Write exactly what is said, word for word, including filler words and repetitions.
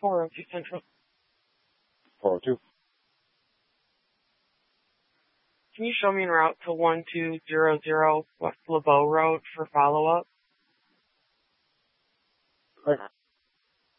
four oh two Central. four oh two. Can you show me en route to one two zero zero West LeBeau Road for follow-up? Right.